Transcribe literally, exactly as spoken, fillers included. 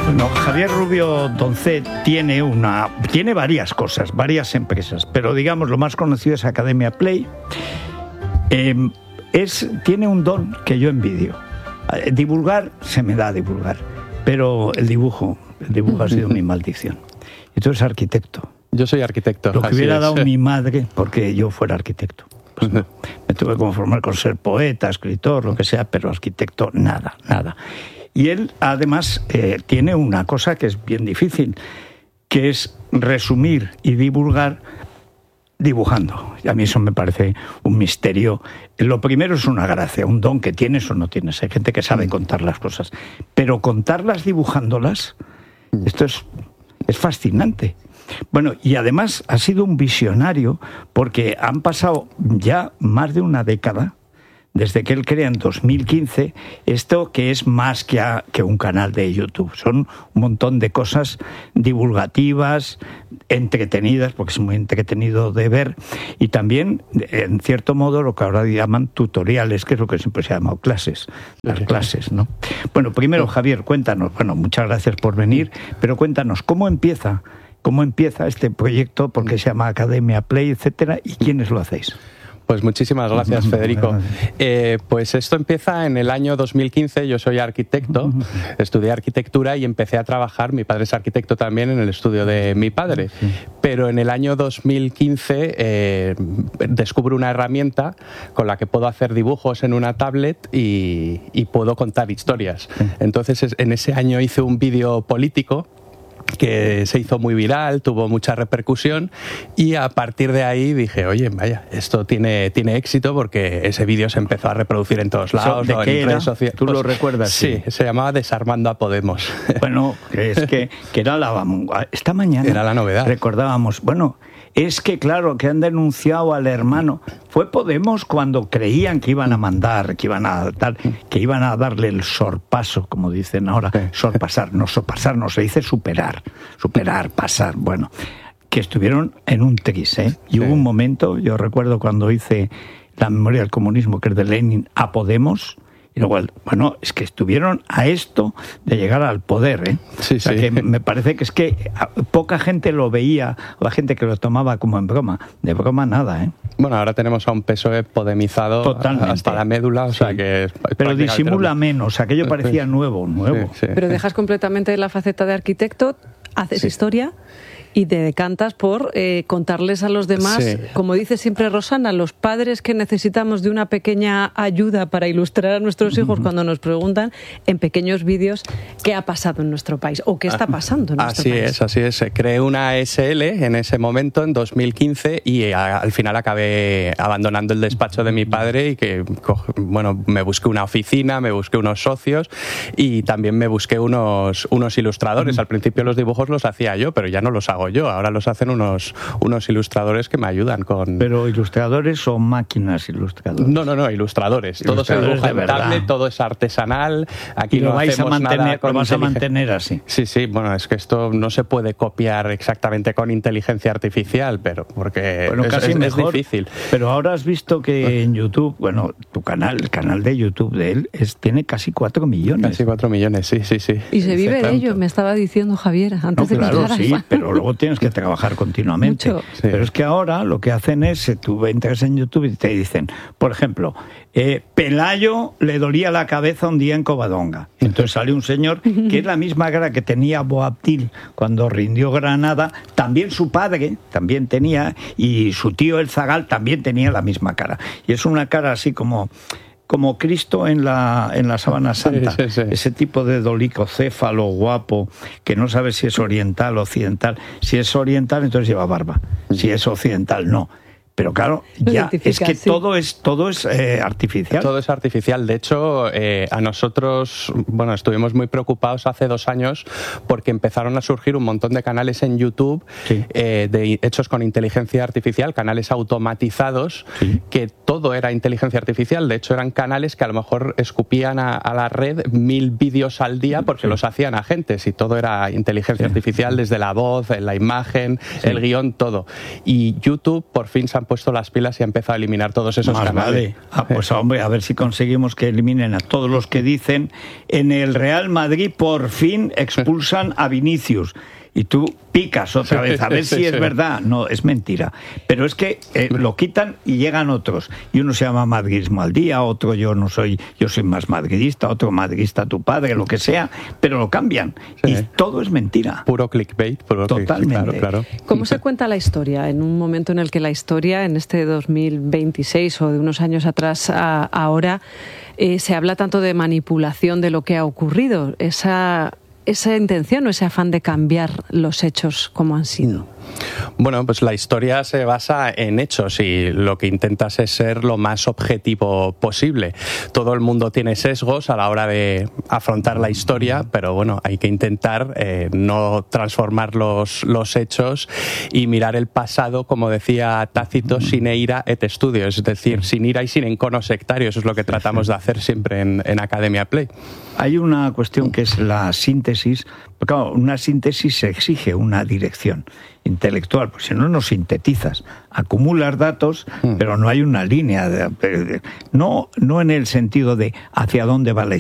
Bueno, Javier Rubio Doncet tiene una, tiene varias cosas, varias empresas, pero digamos lo más conocido es Academia Play. Eh, es, tiene un don que yo envidio. Eh, divulgar, se me da divulgar, pero el dibujo, el dibujo ha sido mi maldición. Y tú eres arquitecto. Yo soy arquitecto. Lo que hubiera es. dado mi madre porque yo fuera arquitecto. Pues no, me tuve que conformar con ser poeta, escritor, lo que sea, pero arquitecto, nada, nada. Y él, además, eh, tiene una cosa que es bien difícil, que es resumir y divulgar dibujando. Y a mí eso me parece un misterio. Lo primero es una gracia, un don que tienes o no tienes. Hay gente que sabe contar las cosas. Pero contarlas dibujándolas, esto es, es fascinante. Bueno, y además ha sido un visionario porque han pasado ya más de una década desde que él crea en dos mil quince esto que es más que, a, que un canal de YouTube. Son un montón de cosas divulgativas, entretenidas, porque es muy entretenido de ver, y también, en cierto modo, lo que ahora llaman tutoriales, que es lo que siempre se ha llamado clases, las clases, ¿no? Bueno, primero, Javier, cuéntanos, bueno, muchas gracias por venir, pero cuéntanos, ¿cómo empieza, cómo empieza este proyecto, porque se llama Academia Play, etcétera, y quiénes lo hacéis? Pues muchísimas gracias, Federico. Eh, pues esto empieza en el año dos mil quince, yo soy arquitecto, estudié arquitectura y empecé a trabajar, mi padre es arquitecto también, en el estudio de mi padre. Pero en el año dos mil quince eh, descubro una herramienta con la que puedo hacer dibujos en una tablet y, y puedo contar historias. Entonces en ese año hice un vídeo político que se hizo muy viral, tuvo mucha repercusión, y a partir de ahí dije, oye, vaya, esto tiene, tiene éxito, porque ese vídeo se empezó a reproducir en todos lados. ¿De qué en era? redes sociales. ¿Tú pues, lo recuerdas? Sí, sí, se llamaba Desarmando a Podemos. Bueno, es que, que era la... Esta mañana... Era la novedad. Recordábamos, bueno... Es que, claro, que han denunciado al hermano. Fue Podemos cuando creían que iban a mandar, que iban a dar, que iban a darle el sorpaso, como dicen ahora. Sorpasar, no sorpasar, no se dice superar. Superar, pasar, bueno. Que estuvieron en un tris, ¿eh? Y hubo un momento, yo recuerdo cuando hice la memoria del comunismo, que es de Lenin, a Podemos... Y luego, bueno, es que estuvieron a esto de llegar al poder, ¿eh? Sí, o sea, sí. que me parece que es que poca gente lo veía, la gente que lo tomaba como en broma. De broma nada, ¿eh? Bueno, ahora tenemos a un P S O E podemizado Totalmente. hasta la médula, o sea sí. que... Es Pero disimula menos, aquello parecía nuevo, nuevo. Sí, sí. Pero dejas completamente la faceta de arquitecto, haces sí. historia... Y te decantas por eh, contarles a los demás, sí. como dice siempre Rosana, los padres que necesitamos de una pequeña ayuda para ilustrar a nuestros hijos uh-huh. cuando nos preguntan en pequeños vídeos qué ha pasado en nuestro país o qué está pasando en nuestro así país. Así es, así es. Se creé una A S L en ese momento, en dos mil quince, y a, al final acabé abandonando el despacho de mi padre y que, bueno, me busqué una oficina, me busqué unos socios y también me busqué unos, unos ilustradores. Uh-huh. Al principio los dibujos los hacía yo, pero ya no los hago yo, ahora los hacen unos, unos ilustradores que me ayudan con... ¿Pero ilustradores o máquinas ilustradoras? No, no, no, ilustradores. Todo se dibuja en tablet, todo es artesanal. Aquí y lo no vais hacemos a mantener, nada con lo vas a mantener así. Sí, sí, bueno, es que esto no se puede copiar exactamente con inteligencia artificial, pero porque bueno, es, casi es, mejor, es difícil. Pero ahora has visto que en YouTube, bueno, tu canal, el canal de YouTube de él, es, tiene casi cuatro millones. Casi cuatro millones, sí, sí, sí. Y se vive de ello, me estaba diciendo Javier antes no, de claro, que sí, pero luego tienes que trabajar continuamente. Mucho. Sí. Pero es que ahora lo que hacen es, tú entras en YouTube y te dicen, por ejemplo, eh, Pelayo le dolía la cabeza un día en Covadonga. Entonces sale un señor que es la misma cara que tenía Boabdil cuando rindió Granada, también su padre también tenía, y su tío el Zagal también tenía la misma cara. Y es una cara así como... como Cristo en la, en la Sábana Santa, sí, sí, sí. Ese tipo de dolicocéfalo guapo, que no sabe si es oriental o occidental. Si es oriental, entonces lleva barba. Si es occidental, no. Pero claro, ya es que sí. todo es todo es eh, artificial. Todo es artificial. De hecho, eh, a nosotros, bueno, estuvimos muy preocupados hace dos años porque empezaron a surgir un montón de canales en YouTube sí. eh, de, hechos con inteligencia artificial, canales automatizados, sí. que todo era inteligencia artificial. De hecho, eran canales que a lo mejor escupían a, a la red mil vídeos al día porque sí. los hacían agentes y todo era inteligencia sí. artificial, desde la voz, la imagen, sí. el guión, todo. Y YouTube por fin se ha puesto las pilas y ha empezado a eliminar todos esos Más canales. Vale. Ah, pues hombre, a ver si conseguimos que eliminen a todos los que dicen en el Real Madrid por fin expulsan a Vinicius. Y tú picas otra vez, a ver sí, si sí. es verdad. No, es mentira. Pero es que eh, lo quitan y llegan otros. Y uno se llama Madridismo al día, otro yo no soy, yo soy más madridista, otro madridista tu padre, lo que sea, pero lo cambian. Sí. Y todo es mentira. Puro clickbait. Puro Totalmente. Click, claro, claro. ¿Cómo se cuenta la historia en un momento en el que la historia, en este dos mil veintiséis o de unos años atrás a ahora, eh, se habla tanto de manipulación de lo que ha ocurrido? Esa... esa intención o ese afán de cambiar los hechos como han sido? Bueno, pues la historia se basa en hechos y lo que intentas es ser lo más objetivo posible. Todo el mundo tiene sesgos a la hora de afrontar la historia, pero bueno, hay que intentar eh, no transformar los, los hechos y mirar el pasado, como decía Tácito, sine ira et studio, es decir, sin ira y sin encono sectario. Eso es lo que tratamos de hacer siempre en, en Academia Play. Hay una cuestión que es la síntesis. Claro, una síntesis se exige una dirección intelectual, porque si no, no sintetizas. Acumulas datos, mm. pero no hay una línea. De, no, no en el sentido de hacia dónde va la